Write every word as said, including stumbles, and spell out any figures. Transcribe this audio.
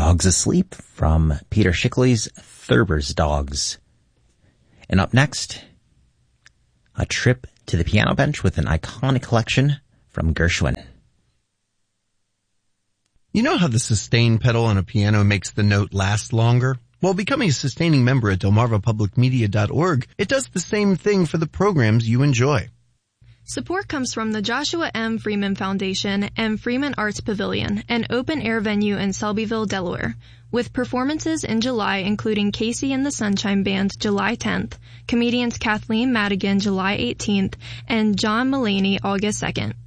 Dogs Asleep from Peter Schickele's Thurber's Dogs. And up next, a trip to the piano bench with an iconic collection from Gershwin. You know how the sustain pedal on a piano makes the note last longer? Well, becoming a sustaining member at delmarva public media dot org, it does the same thing for the programs you enjoy. Support comes from the Joshua M. Freeman Foundation and Freeman Arts Pavilion, an open-air venue in Selbyville, Delaware, with performances in July including Casey and the Sunshine Band July tenth, comedians Kathleen Madigan July eighteenth, and John Mulaney August second.